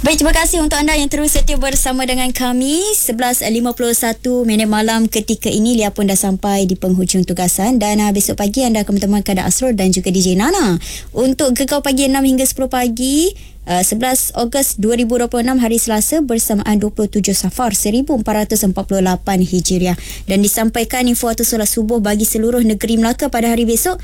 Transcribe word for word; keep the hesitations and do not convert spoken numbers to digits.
Baik, terima kasih untuk anda yang terus setia bersama dengan kami. sebelas lima puluh satu minit malam ketika ini Lia pun dah sampai di penghujung tugasan, dan uh, besok pagi anda akan bertemu dengan Asrul dan juga D J Nana untuk Gekau Pagi enam hingga sepuluh pagi. Uh, sebelas Ogos dua ribu dua puluh enam hari Selasa bersamaan dua puluh tujuh Safar seribu empat ratus empat puluh lapan Hijriah, dan disampaikan info atau solat subuh bagi seluruh negeri Melaka pada hari besok